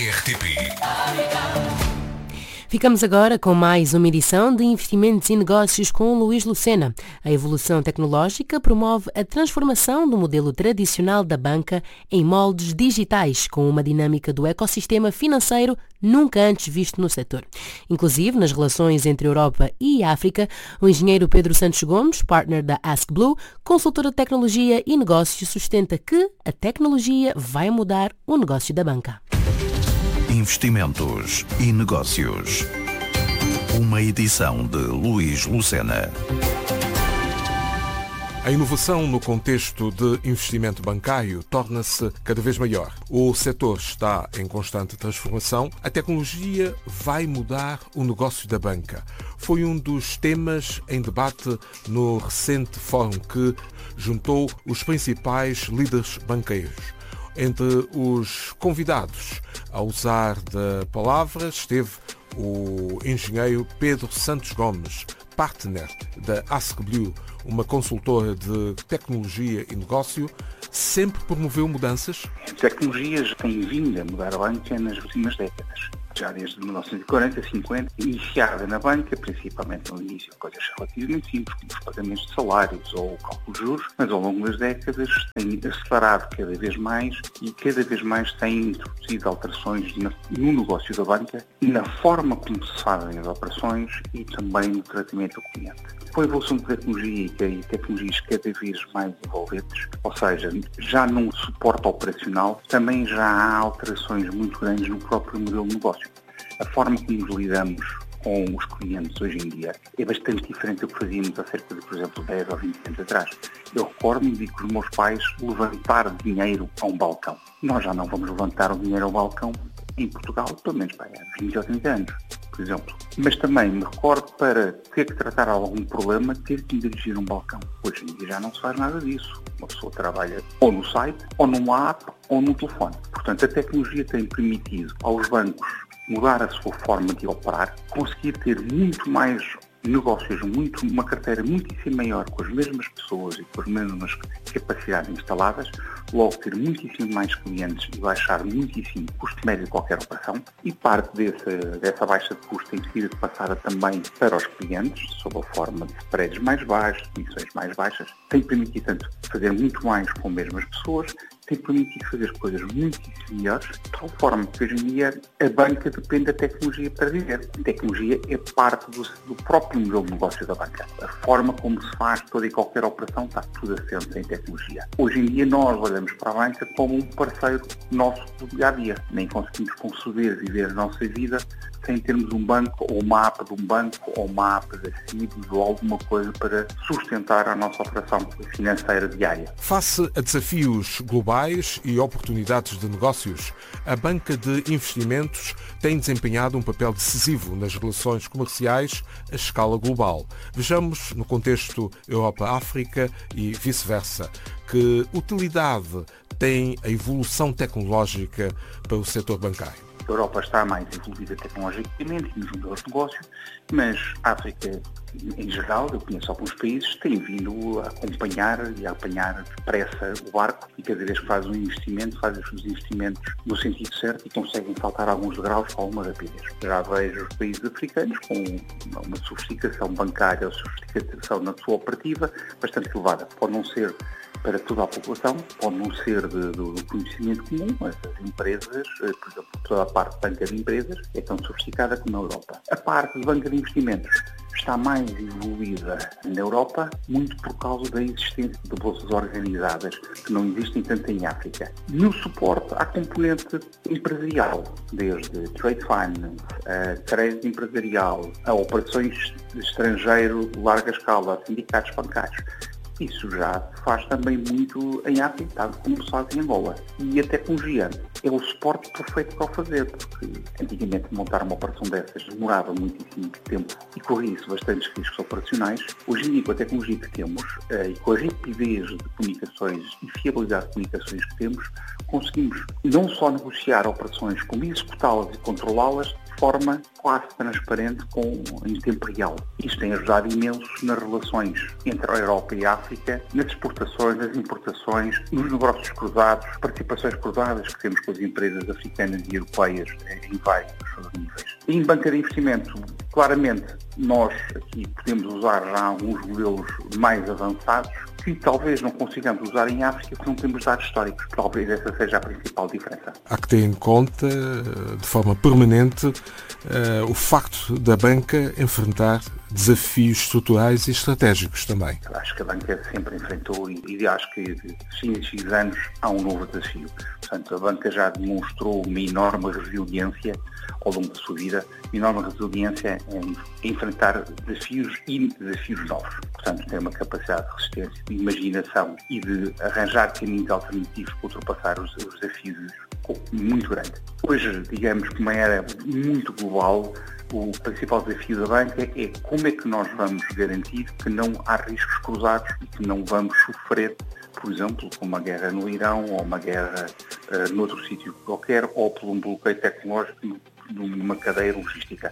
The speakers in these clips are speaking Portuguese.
RTP. Ficamos agora com mais uma edição de Investimentos e Negócios com Luís Lucena. A evolução tecnológica promove a transformação do modelo tradicional da banca em moldes digitais, com uma dinâmica do ecossistema financeiro nunca antes visto no setor. Inclusive, nas relações entre Europa e África, o engenheiro Pedro Santos Gomes, partner da AskBlue, consultora de tecnologia e negócios, sustenta que a tecnologia vai mudar o negócio da banca. Investimentos e Negócios. Uma edição de Luís Lucena. A inovação no contexto de investimento bancário torna-se cada vez maior. O setor está em constante transformação. A tecnologia vai mudar o negócio da banca. Foi um dos temas em debate no recente fórum que juntou os principais líderes banqueiros. Entre os convidados a usar da palavra esteve o engenheiro Pedro Santos Gomes, partner da AskBlue, uma consultora de tecnologia e negócio. Sempre promoveu mudanças? As tecnologias têm vindo a mudar a banca nas últimas décadas. Já desde 1940, 50, iniciada na banca, principalmente no início, coisas relativamente simples, como os pagamentos de salários ou o cálculo de juros, mas ao longo das décadas tem acelerado cada vez mais e cada vez mais tem introduzido alterações no negócio da banca e na forma como se fazem as operações e também no tratamento ao cliente. Com a evolução de tecnologia e tecnologias cada vez mais envolventes, ou seja, já num suporte operacional, também já há alterações muito grandes no próprio modelo de negócio. A forma como nos lidamos com os clientes hoje em dia é bastante diferente do que fazíamos há cerca de, por exemplo, 10 ou 20 anos atrás. Eu recordo-me de que os meus pais levantaram dinheiro a um balcão. Nós já não vamos levantar o dinheiro ao balcão em Portugal, pelo menos há 20 ou 30 anos, por exemplo. Mas também me recordo, para ter que tratar algum problema, ter que dirigir um balcão. Hoje em dia já não se faz nada disso. Uma pessoa trabalha ou no site, ou numa app, ou no telefone. Portanto, a tecnologia tem permitido aos bancos mudar a sua forma de operar, conseguir ter muito mais negócios, uma carteira muitíssimo maior com as mesmas pessoas e com as mesmas capacidades instaladas, logo ter muitíssimo mais clientes e baixar muitíssimo o custo médio de qualquer operação, e parte dessa baixa de custo tem sido passada também para os clientes, sob a forma de spreads mais baixos, comissões mais baixas, tem permitido tanto fazer muito mais com as mesmas pessoas, tem permitido fazer coisas muitíssimo melhores, de tal forma que hoje em dia a banca depende da tecnologia para viver. A tecnologia é parte do próprio modelo de negócio da banca. A forma como se faz toda e qualquer operação está tudo assente em tecnologia. Hoje em dia nós olhamos para a banca como um parceiro nosso do dia-a-dia. Nem conseguimos conceber viver a nossa vida sem termos um banco, ou uma app de um banco, ou uma app da CIBS, ou alguma coisa para sustentar a nossa operação financeira diária. Face a desafios globais e oportunidades de negócios, a banca de investimentos tem desempenhado um papel decisivo nas relações comerciais a escala global. Vejamos, no contexto Europa-África e vice-versa, que utilidade tem a evolução tecnológica para o setor bancário. A Europa está mais evoluída tecnologicamente nos modelos de negócio, mas a África, em geral, eu conheço alguns países, têm vindo a acompanhar e a apanhar depressa o barco, e cada vez que fazem um investimento, fazem os investimentos no sentido certo e conseguem saltar alguns degraus com alguma rapidez. Já vejo os países africanos com uma sofisticação bancária ou sofisticação na sua operativa bastante elevada. Pode não ser para toda a população, pode não ser do conhecimento comum, mas as empresas, por exemplo, toda a parte de banca de empresas é tão sofisticada como na Europa. A parte de banca de investimentos está mais evoluída na Europa, muito por causa da existência de bolsas organizadas, que não existem tanto em África. No suporte à componente empresarial, desde trade finance, a crédito empresarial, a operações de estrangeiro de larga escala, a sindicatos bancários. Isso já se faz também muito em África, tanto como se faz em Angola. E a tecnologia é o suporte perfeito para o fazer, porque antigamente montar uma operação dessas demorava muitíssimo tempo e corria-se bastantes riscos operacionais. Hoje em dia, com a tecnologia que temos e com a rapidez de comunicações e fiabilidade de comunicações que temos, conseguimos não só negociar operações, como executá-las e controlá-las de forma quase transparente em tempo real. Isto tem ajudado imenso nas relações entre a Europa e a África, nas exportações, nas importações, nos negócios cruzados, participações cruzadas que temos com as empresas africanas e europeias em vários níveis. Em banca de investimento, claramente, nós aqui podemos usar já alguns modelos mais avançados que talvez não consigamos usar em África porque não temos dados históricos. Talvez essa seja a principal diferença. Há que ter em conta, de forma permanente, o facto da banca enfrentar desafios estruturais e estratégicos também. Eu acho que a banca sempre enfrentou e acho que de 5 em 6 anos há um novo desafio. Portanto, a banca já demonstrou uma enorme resiliência ao longo da sua vida, enorme resiliência em enfrentar desafios e desafios novos. Portanto, tem uma capacidade de resistência, de imaginação e de arranjar caminhos alternativos para ultrapassar os desafios muito grande. Hoje, digamos que uma era muito global, o principal desafio da banca é como é que nós vamos garantir que não há riscos cruzados e que não vamos sofrer, por exemplo, com uma guerra no Irão ou uma guerra noutro sítio qualquer ou por um bloqueio tecnológico numa cadeia logística.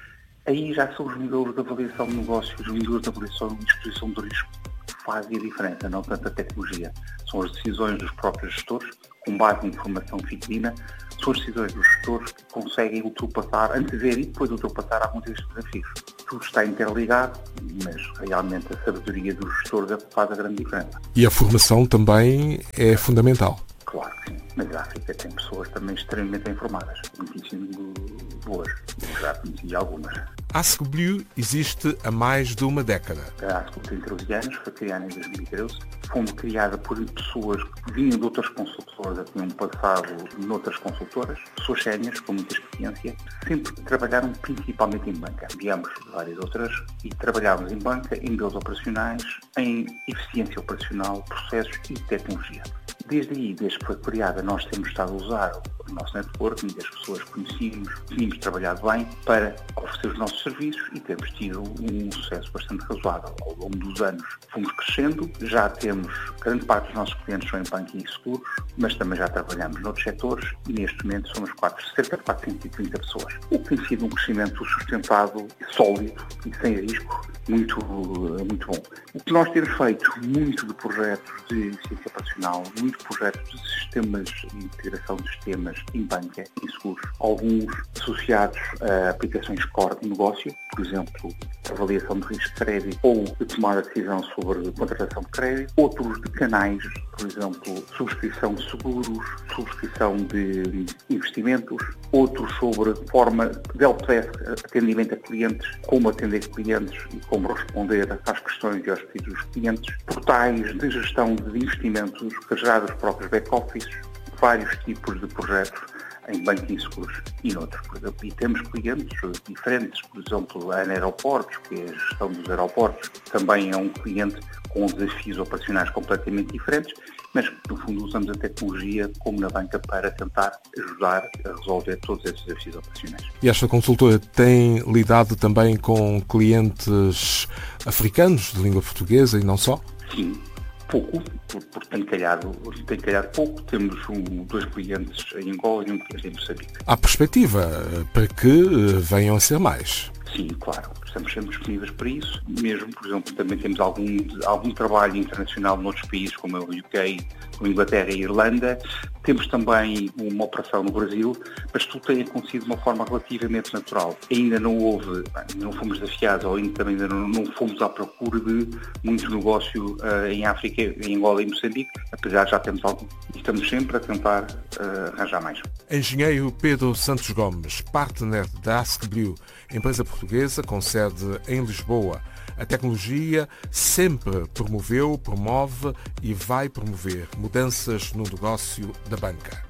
Aí já são os modelos de avaliação de negócios, os modelos de avaliação de exposição de risco que fazem a diferença, não tanto a tecnologia. São as decisões dos próprios gestores, com base em informação fidedigna, são as decisões dos gestores que conseguem ultrapassar, antever e depois ultrapassar alguns destes desafios. Tudo está interligado, mas realmente a sabedoria dos gestores é que faz a grande diferença. E a formação também é fundamental. Claro que sim, mas a África tem pessoas também extremamente informadas, muitíssimo boas, já conheci algumas. A AskBlue existe há mais de uma década. A AskBlue tem 13 anos, foi criada em 2013, foi criada por pessoas que vinham de outras consultoras, que tinham passado noutras consultoras, pessoas séniores com muita experiência, sempre trabalharam principalmente em banca. Viemos de várias outras e trabalhávamos em banca, em modelos operacionais, em eficiência operacional, processos e tecnologia. Desde aí, desde que foi criada, nós temos estado a usar o nosso networking, as pessoas que conhecíamos, tínhamos trabalhado bem para oferecer os nossos serviços e temos tido um sucesso bastante razoável. Ao longo dos anos fomos crescendo, já temos, grande parte dos nossos clientes são em banco e seguros, mas também já trabalhamos noutros setores e neste momento somos cerca de 430 pessoas. O que tem sido um crescimento sustentado, sólido e sem risco, muito bom. O que nós temos feito, muito de projetos de eficiência operacional, muito projetos de sistemas de integração de sistemas em banca, em seguros, alguns associados a aplicações core de negócio, por exemplo, avaliação de risco de crédito ou de tomar a decisão sobre contratação de crédito, outros de canais, por exemplo, subscrição de seguros, subscrição de investimentos, outros sobre forma de helpdesk, atendimento a clientes, como atender clientes e como responder às questões e aos pedidos dos clientes, portais de gestão de investimentos carregados dos próprios back-office, vários tipos de projetos em banco e seguros e noutros. E temos clientes diferentes, por exemplo, a Aeroportos, que é a gestão dos aeroportos, também é um cliente com desafios operacionais completamente diferentes, mas no fundo usamos a tecnologia como na banca para tentar ajudar a resolver todos esses desafios operacionais. E esta consultora tem lidado também com clientes africanos de língua portuguesa e não só? Sim. Pouco, porque tem calhado pouco. Temos 2 clientes em Angola e um cliente em Moçambique. Há perspectiva para que venham a ser mais? Sim, claro. Estamos sempre disponíveis para isso. Mesmo, por exemplo, também temos algum trabalho internacional noutros países, como é o UK, como Inglaterra e Irlanda. Temos também uma operação no Brasil, mas tudo tem acontecido de uma forma relativamente natural. Ainda não fomos desafiados, ou ainda não fomos à procura de muito negócio em África, em Angola e Moçambique, apesar de já termos algum. E estamos sempre a tentar arranjar mais. Engenheiro Pedro Santos Gomes, partner da AskBlue, empresa portuguesa com sede em Lisboa. A tecnologia sempre promoveu, promove e vai promover mudanças no negócio da banca.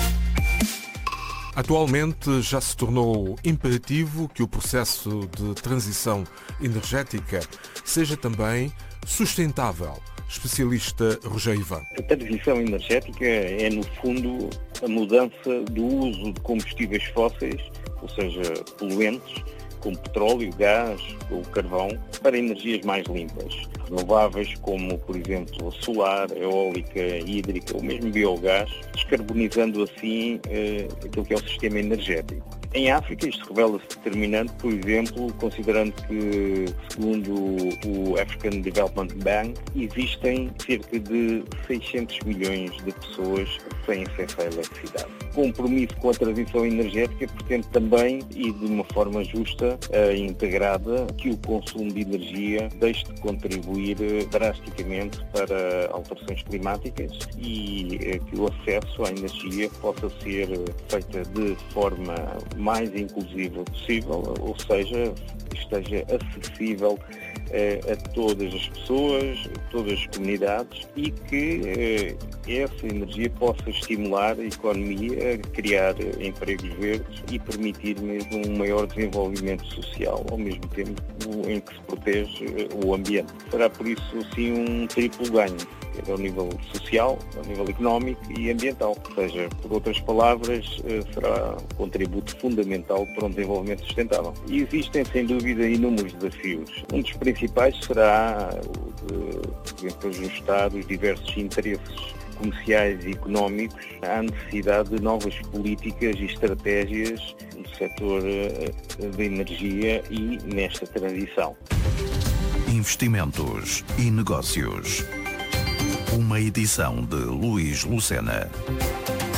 Atualmente já se tornou imperativo que o processo de transição energética seja também sustentável. Especialista Rogério Ivan. A transição energética é, no fundo, a mudança do uso de combustíveis fósseis, ou seja, poluentes, como petróleo, gás ou carvão, para energias mais limpas, renováveis como, por exemplo, solar, eólica, hídrica ou mesmo biogás, descarbonizando assim aquilo que é o sistema energético. Em África, isto revela-se determinante, por exemplo, considerando que, segundo o African Development Bank, existem cerca de 600 milhões de pessoas sem acesso à eletricidade. O compromisso com a transição energética pretende também, e de uma forma justa e integrada, que o consumo de energia deixe de contribuir drasticamente para alterações climáticas e que o acesso à energia possa ser feita de forma mais inclusiva possível, ou seja, esteja acessível a todas as pessoas, a todas as comunidades e que essa energia possa estimular a economia, criar empregos verdes e permitir mesmo um maior desenvolvimento social, ao mesmo tempo em que se protege o ambiente. Será por isso sim um triplo ganho, ao nível social, ao nível económico e ambiental. Ou seja, por outras palavras, será um contributo fundamental para um desenvolvimento sustentável. E existem, sem dúvida, inúmeros desafios. Um dos principais será o de, por exemplo, ajustar os diversos interesses comerciais e económicos à necessidade de novas políticas e estratégias no setor da energia e nesta transição. Investimentos e negócios. Uma edição de Luís Lucena.